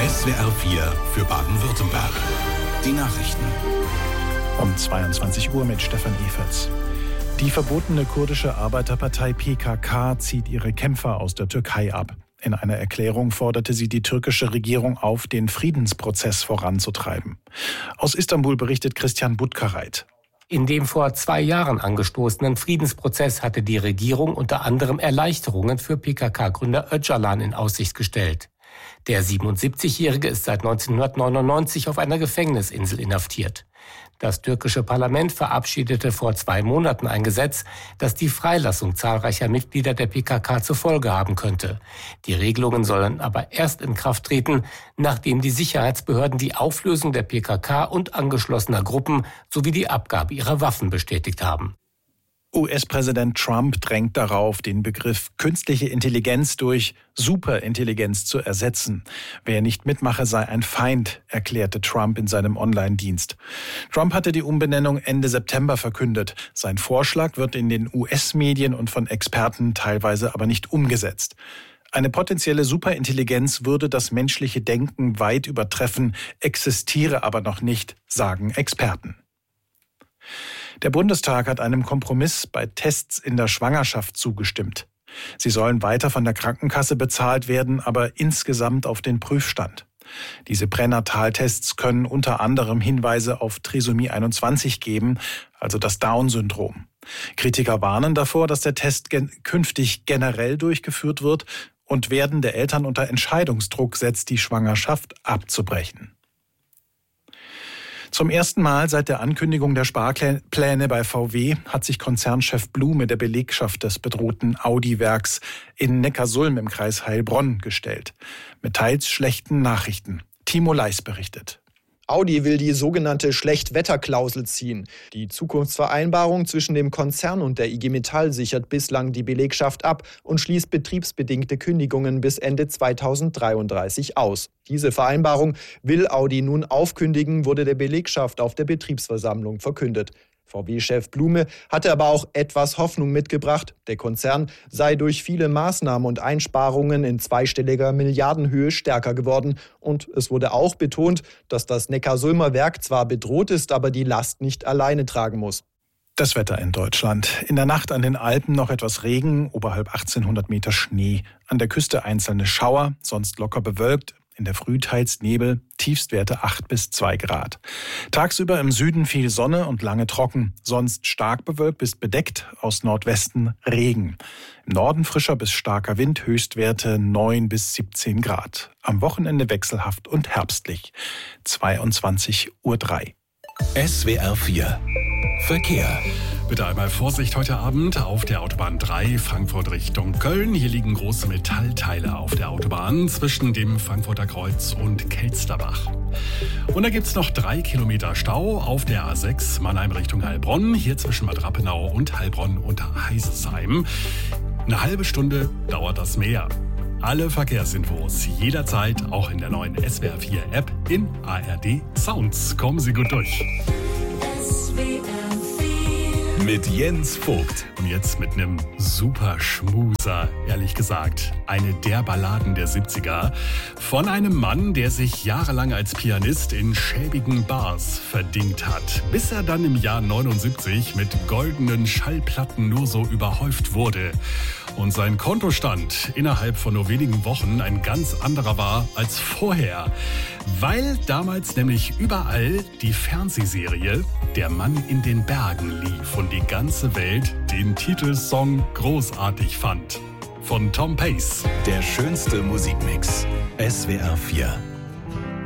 SWR 4 für Baden-Württemberg. Die Nachrichten. Um 22 Uhr mit Stefan Eferts. Die verbotene kurdische Arbeiterpartei PKK zieht ihre Kämpfer aus der Türkei ab. In einer Erklärung forderte sie die türkische Regierung auf, den Friedensprozess voranzutreiben. Aus Istanbul berichtet Christian Buttgereit. In dem vor 2 Jahren angestoßenen Friedensprozess hatte die Regierung unter anderem Erleichterungen für PKK-Gründer Öcalan in Aussicht gestellt. Der 77-Jährige ist seit 1999 auf einer Gefängnisinsel inhaftiert. Das türkische Parlament verabschiedete vor 2 Monaten ein Gesetz, das die Freilassung zahlreicher Mitglieder der PKK zur Folge haben könnte. Die Regelungen sollen aber erst in Kraft treten, nachdem die Sicherheitsbehörden die Auflösung der PKK und angeschlossener Gruppen sowie die Abgabe ihrer Waffen bestätigt haben. US-Präsident Trump drängt darauf, den Begriff künstliche Intelligenz durch Superintelligenz zu ersetzen. Wer nicht mitmache, sei ein Feind, erklärte Trump in seinem Online-Dienst. Trump hatte die Umbenennung Ende September verkündet. Sein Vorschlag wird in den US-Medien und von Experten teilweise aber nicht umgesetzt. Eine potenzielle Superintelligenz würde das menschliche Denken weit übertreffen, existiere aber noch nicht, sagen Experten. Der Bundestag hat einem Kompromiss bei Tests in der Schwangerschaft zugestimmt. Sie sollen weiter von der Krankenkasse bezahlt werden, aber insgesamt auf den Prüfstand. Diese Pränataltests können unter anderem Hinweise auf Trisomie 21 geben, also das Down-Syndrom. Kritiker warnen davor, dass der Test künftig generell durchgeführt wird und werdende Eltern unter Entscheidungsdruck setzt, die Schwangerschaft abzubrechen. Zum ersten Mal seit der Ankündigung der Sparpläne bei VW hat sich Konzernchef Blume der Belegschaft des bedrohten Audi-Werks in Neckarsulm im Kreis Heilbronn gestellt. Mit teils schlechten Nachrichten. Timo Leis berichtet. Audi will die sogenannte Schlechtwetterklausel ziehen. Die Zukunftsvereinbarung zwischen dem Konzern und der IG Metall sichert bislang die Belegschaft ab und schließt betriebsbedingte Kündigungen bis Ende 2033 aus. Diese Vereinbarung will Audi nun aufkündigen, wurde der Belegschaft auf der Betriebsversammlung verkündet. VW-Chef Blume hatte aber auch etwas Hoffnung mitgebracht. Der Konzern sei durch viele Maßnahmen und Einsparungen in zweistelliger Milliardenhöhe stärker geworden. Und es wurde auch betont, dass das Neckarsulmer Werk zwar bedroht ist, aber die Last nicht alleine tragen muss. Das Wetter in Deutschland. In der Nacht an den Alpen noch etwas Regen, oberhalb 1800 Meter Schnee. An der Küste einzelne Schauer, sonst locker bewölkt. In der Früh teils Nebel, Tiefstwerte 8 bis 2 Grad. Tagsüber im Süden viel Sonne und lange trocken, sonst stark bewölkt bis bedeckt, aus Nordwesten Regen. Im Norden frischer bis starker Wind, Höchstwerte 9 bis 17 Grad. Am Wochenende wechselhaft und herbstlich. 22:03 Uhr. SWR 4 Verkehr. Bitte einmal Vorsicht heute Abend auf der Autobahn 3 Frankfurt Richtung Köln. Hier liegen große Metallteile auf der Autobahn zwischen dem Frankfurter Kreuz und Kelsterbach. Und da gibt's noch 3 Kilometer Stau auf der A6 Mannheim Richtung Heilbronn. Hier zwischen Bad Rappenau und Heilbronn unter Heisesheim. Eine halbe Stunde dauert das mehr. Alle Verkehrsinfos jederzeit auch in der neuen SWR 4 App in ARD Sounds. Kommen Sie gut durch. Mit Jens Vogt. Und jetzt mit einem super Schmuser, ehrlich gesagt. Eine der Balladen der 70er. Von einem Mann, der sich jahrelang als Pianist in schäbigen Bars verdingt hat. Bis er dann im Jahr 79 mit goldenen Schallplatten nur so überhäuft wurde. Und sein Kontostand innerhalb von nur wenigen Wochen ein ganz anderer war als vorher. Weil damals nämlich überall die Fernsehserie Der Mann in den Bergen lief und die ganze Welt den Titelsong großartig fand. Von Tom Pace. Der schönste Musikmix. SWR 4.